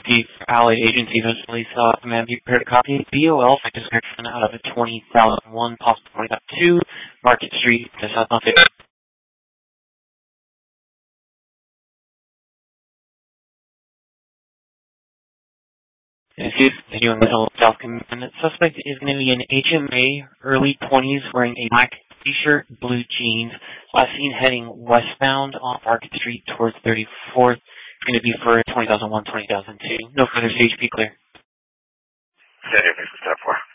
Chief Allied Agency eventually saw command be prepared to copy BOL for description out of a 20,001, possible 20.2, Market Street, to South Norfolk. And if he's continuing with the South Command, suspect is going to be an HMA, early 20s, wearing a black t-shirt, blue jeans, last seen heading westbound on Market Street towards 34th. It's going to be for 20,001, 20,002. No further CHP clear. Step 4.